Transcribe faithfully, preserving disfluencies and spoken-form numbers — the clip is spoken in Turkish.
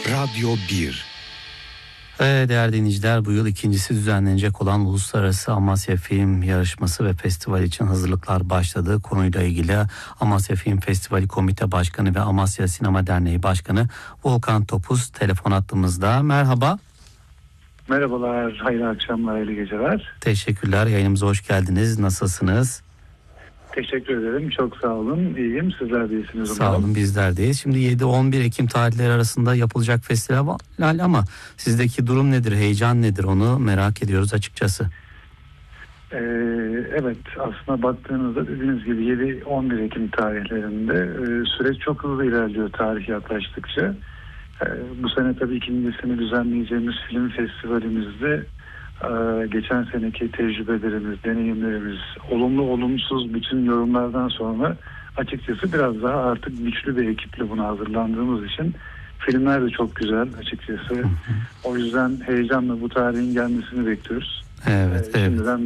Radyo bir. Evet, değerli dinleyiciler, bu yıl ikincisi düzenlenecek olan Uluslararası Amasya Film Yarışması ve Festivali için hazırlıklar başladı. Konuyla ilgili Amasya Film Festivali Komite Başkanı ve Amasya Sinema Derneği Başkanı Volkan Topuz telefon hattımızda. Merhaba. Merhabalar, hayırlı akşamlar, hayırlı geceler. Teşekkürler, yayınımıza hoş geldiniz. Nasılsınız? Teşekkür ederim, çok sağ olun. İyiyim, sizler de iyisiniz. Sağ olun, bizler deyiz. Şimdi yedi on bir Ekim tarihleri arasında yapılacak festival ama sizdeki durum nedir, heyecan nedir, onu merak ediyoruz açıkçası. Ee, evet, aslında baktığınızda dediğiniz gibi yedi on bir Ekim tarihlerinde e, süreç çok hızlı ilerliyor tarih yaklaştıkça. E, bu sene tabii ikincisini düzenleyeceğimiz film festivalimizde e, geçen seneki tecrübelerimiz, deneyimlerimiz, olumlu olumsuz bütün yorumlardan sonra açıkçası biraz daha artık güçlü bir ekiple buna hazırlandığımız için filmler de çok güzel açıkçası. Hı hı. O yüzden heyecanla bu tarihin gelmesini bekliyoruz. Evet, ee, evet. Şimdiden